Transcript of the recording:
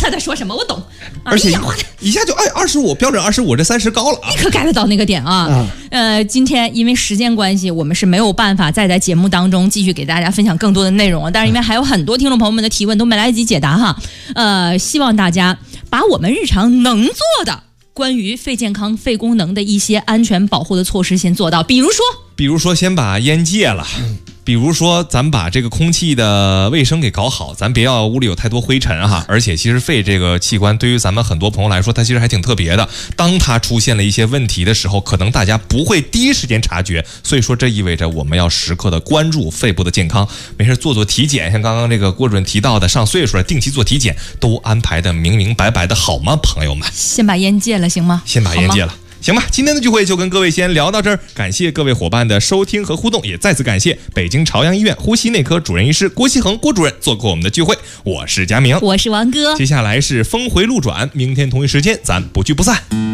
他在说什么，我懂。 而且一下就25标准25，这30高了啊！ 立刻 get 到那个点啊。今天因为时间关系，我们是没有办法再在节目当中继续给大家分享更多的内容了。但是因为还有很多听众朋友们的提问都没来得及解答哈，希望大家把我们日常能做的关于肺健康、肺功能的一些安全保护的措施先做到，比如说先把烟戒了。比如说咱把这个空气的卫生给搞好，咱别要屋里有太多灰尘哈。而且其实肺这个器官对于咱们很多朋友来说，它其实还挺特别的。当它出现了一些问题的时候，可能大家不会第一时间察觉，所以说这意味着我们要时刻的关注肺部的健康。没事做做体检，像刚刚这个郭主任提到的，上岁数了定期做体检，都安排的明明白白的，好吗，朋友们？先把烟戒了行吗？先把烟戒了。行吧，今天的聚会就跟各位先聊到这儿，感谢各位伙伴的收听和互动，也再次感谢北京朝阳医院呼吸内科主任医师郭锡恒郭主任做客我们的聚会。我是佳明，我是王哥，接下来是峰回路转，明天同一时间咱不聚不散。